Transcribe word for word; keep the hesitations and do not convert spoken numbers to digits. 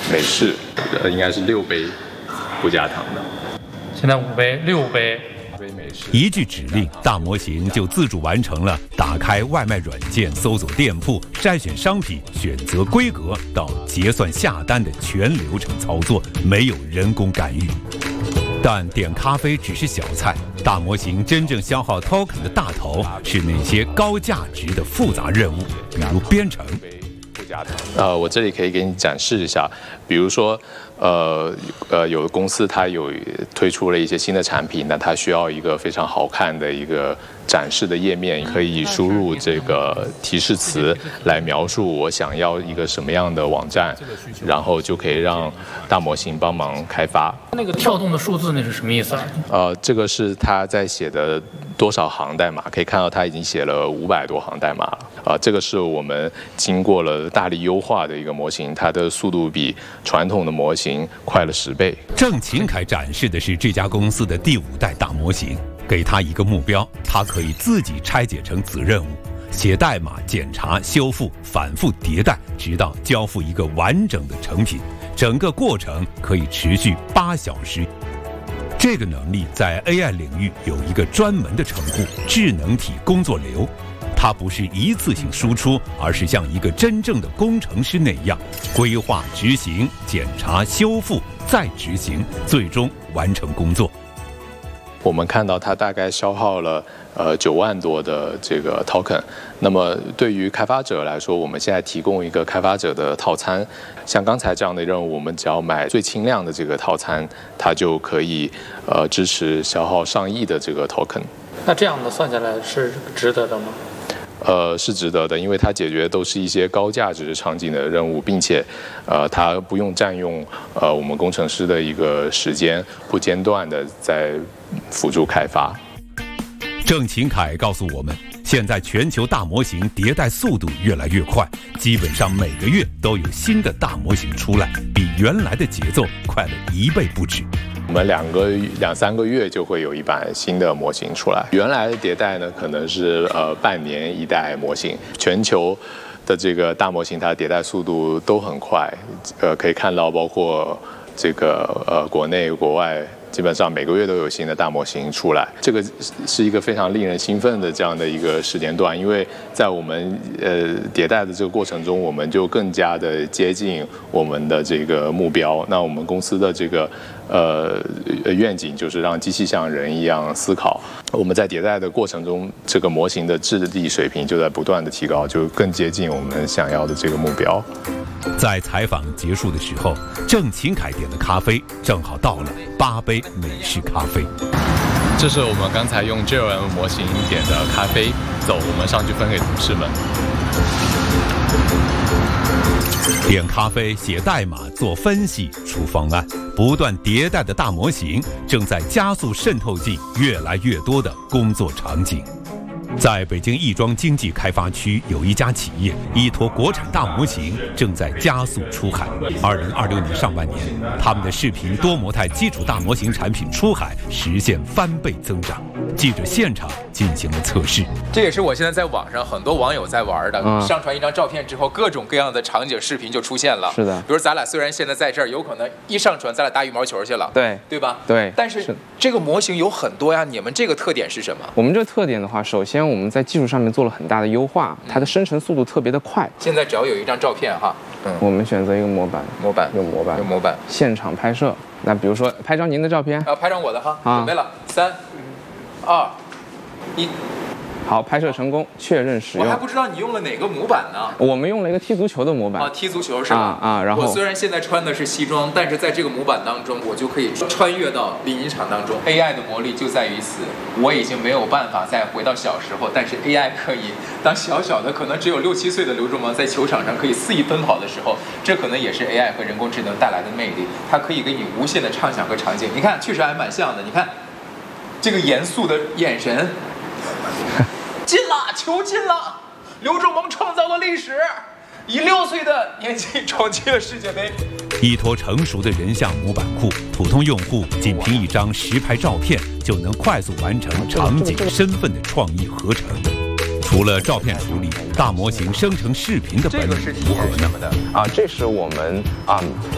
美式，呃，应该是六杯不加糖的。 现在五杯，六杯。 一句指令，大模型就自主完成了打开外卖软件、搜索店铺、筛选商品、选择规格到结算下单的全流程操作，没有人工干预。但点咖啡只是小菜，大模型真正消耗 token 的大头是那些高价值的复杂任务，比如编程。 呃，我这里可以给你展示一下，比如说，呃呃，有的公司它有推出了一些新的产品，那它需要一个非常好看的一个展示的页面，可以输入这个提示词来描述我想要一个什么样的网站，然后就可以让大模型帮忙开发。 那个跳动的数字那是什么意思啊？ 呃，这个是他在写的多少行代码，可以看到他已经写了五百多行代码了。啊、呃，这个是我们经过了大力优化的一个模型，它的速度比传统的模型快了十倍。 郑勤凯展示的是这家公司的第五代大模型，给他一个目标，他可以自己拆解成子任务，写代码、检查、修复、反复迭代，直到交付一个完整的成品。整个过程可以持续八小时。这个能力在 A I 领域有一个专门的称呼——智能体工作流。它不是一次性输出，而是像一个真正的工程师那样，规划、执行、检查、修复，再执行，最终完成工作。 我们看到它大概消耗了呃九万多的这个 token。那么对于开发者来说，我们现在提供一个开发者的套餐，像刚才这样的任务，我们只要买最轻量的这个套餐，它就可以呃支持消耗上亿的这个 token。 那这样的算下来是值得的吗？ 呃，是值得的，因为它解决都是一些高价值场景的任务，并且，呃，它不用占用呃我们工程师的一个时间，不间断的在辅助开发。 郑勤凯告诉我们，现在全球大模型迭代速度越来越快，基本上每个月都有新的大模型出来，比原来的节奏快了一倍不止。 我们两个两三个月就会有一版新的模型出来，原来的迭代呢可能是呃半年一代模型，全球的这个大模型它迭代速度都很快，呃可以看到包括这个呃国内国外。基本上每个月都有新的大模型出来，这个是一个非常令人兴奋的这样的一个时间段，因为在我们呃迭代的这个过程中，我们就更加的接近我们的这个目标。那我们公司的这个呃愿景就是让机器像人一样思考。我们在迭代的过程中，这个模型的智力水平就在不断的提高，就更接近我们想要的这个目标。 在采访结束的时候，郑勤凯点的咖啡正好到了八杯美式咖啡。 这是我们刚才用 J L M 模型点的咖啡，走，我们上去分给同事们。 点咖啡、写代码、做分析、出方案，不断迭代的大模型正在加速渗透进越来越多的工作场景。在北京亦庄经济开发区，有一家企业依托国产大模型正在加速出海。二零二六年上半年，他们的视频多模态基础大模型产品出海实现翻倍增长。记者现场进行了测试， 这也是我现在在网上很多网友在玩的。嗯、上传一张照片之后，各种各样的场景视频就出现了。 是的， 比如咱俩虽然现在在这儿，有可能一上传咱俩打羽毛球去了， 对对吧？ 对。 但是这个模型有很多呀，你们这个特点是什么？ 我们这个特点的话，首先我们在技术上面做了很大的优化，它的生成速度特别的快。 现在只要有一张照片哈， 嗯，我们选择一个模板， 模板用模板， 用模板， 现场拍摄。那比如说拍张您的照片， 啊，拍张我的哈，准备了，三、二、一。 好，拍摄成功，确认使用。 我还不知道你用了哪个模板呢？ 我们用了一个踢足球的模板。 啊，踢足球是吧？ 啊啊，然后我虽然现在穿的是西装，但是在这个模板当中，我就可以穿越到殡仪场当中。A I 的魔力就在于此，我已经没有办法再回到小时候，但是 A I 可以。当小小的可能只有六七岁的刘仲芒在球场上可以肆意奔跑的时候，这可能也是 A I 和人工智能带来的魅力。它可以给你无限的畅想和场景。你看，确实还蛮像的。你看，这个严肃的眼神。进了，球进了！刘仲芒创造了历史，以六岁的年纪闯进了世界杯。 依托成熟的人像模板库，普通用户仅凭一张实拍照片就能快速完成场景、身份的创意合成。除了照片处理，大模型生成视频的本领如何呢？ 啊，这是我们啊